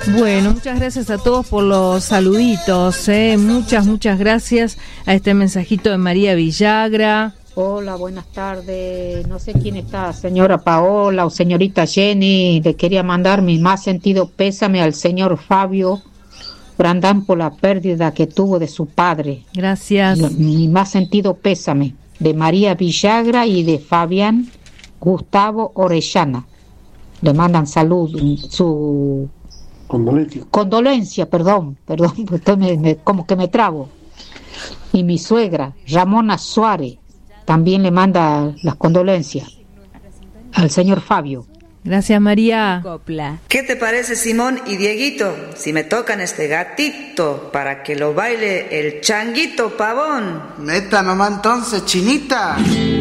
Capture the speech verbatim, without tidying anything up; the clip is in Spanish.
Bueno, muchas gracias a todos por los saluditos, ¿eh? Muchas, muchas gracias a este mensajito de María Villagra. Hola, buenas tardes. No sé quién está, señora Paola o señorita Jenny. Le quería mandar mi más sentido pésame al señor Fabio Brandán por la pérdida que tuvo de su padre. Gracias. Mi más sentido pésame de María Villagra y de Fabián Gustavo Orellana. Le mandan salud, su condolencia, condolencia perdón, perdón, me, me, como que me trabo. Y mi suegra, Ramona Suárez, también le manda las condolencias al señor Fabio. Gracias, María. ¿Qué te parece, Simón y Dieguito, si me tocan este gatito para que lo baile el changuito pavón? Neta, mamá, entonces, Chinita.